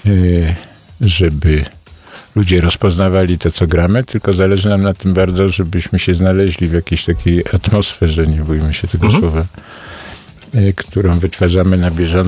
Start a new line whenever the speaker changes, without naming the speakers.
żeby ludzie rozpoznawali to, co gramy, tylko zależy nam na tym bardzo, żebyśmy się znaleźli w jakiejś takiej atmosferze, nie bójmy się tego słowa, którą wytwarzamy na bieżąco.